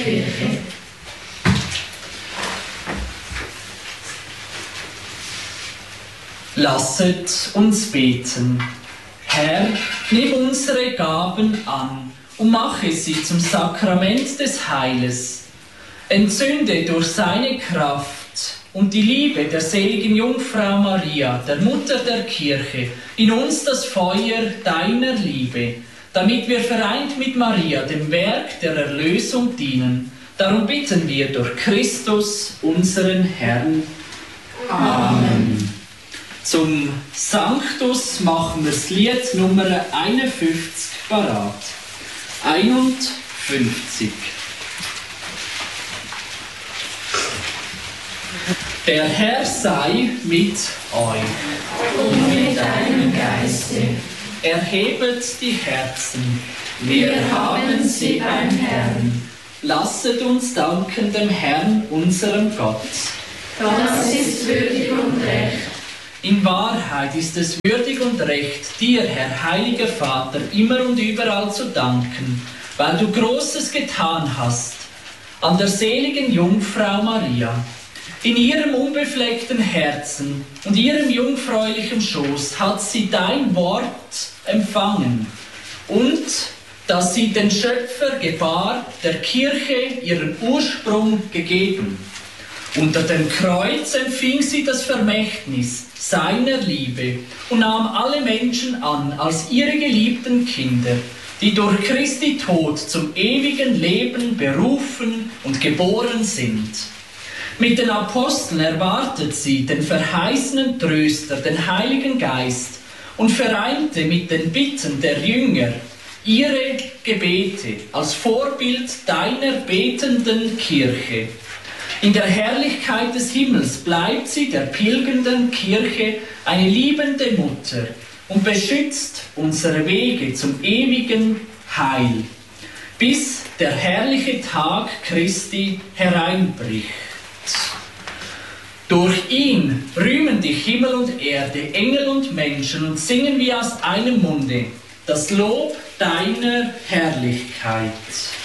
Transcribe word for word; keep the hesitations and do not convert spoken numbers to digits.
Kirche. Lasset uns beten. Herr, nimm unsere Gaben an und mache sie zum Sakrament des Heiles. Entzünde durch seine Kraft und die Liebe der seligen Jungfrau Maria, der Mutter der Kirche, in uns das Feuer deiner Liebe, damit wir vereint mit Maria dem Werk der Erlösung dienen. Darum bitten wir durch Christus, unseren Herrn. Amen. Zum Sanctus machen wir das Lied Nummer einundfünfzig parat. einundfünfzig. Der Herr sei mit euch. Und mit deinem Geiste. Erhebet die Herzen. Wir haben sie beim Herrn. Lasset uns danken dem Herrn, unserem Gott. Das ist würdig und recht. In Wahrheit ist es würdig und recht, dir, Herr heiliger Vater, immer und überall zu danken, weil du Großes getan hast an der seligen Jungfrau Maria. In ihrem unbefleckten Herzen und ihrem jungfräulichen Schoß hat sie dein Wort empfangen und dass sie den Schöpfer gebar, der Kirche ihren Ursprung gegeben. Unter dem Kreuz empfing sie das Vermächtnis seiner Liebe und nahm alle Menschen an als ihre geliebten Kinder, die durch Christi Tod zum ewigen Leben berufen und geboren sind. Mit den Aposteln erwartet sie den verheißenen Tröster, den Heiligen Geist, und vereinte mit den Bitten der Jünger ihre Gebete als Vorbild deiner betenden Kirche. In der Herrlichkeit des Himmels bleibt sie der pilgernden Kirche eine liebende Mutter und beschützt unsere Wege zum ewigen Heil, bis der herrliche Tag Christi hereinbricht. Durch ihn rühmen dich Himmel und Erde, Engel und Menschen und singen wie aus einem Munde das Lob deiner Herrlichkeit.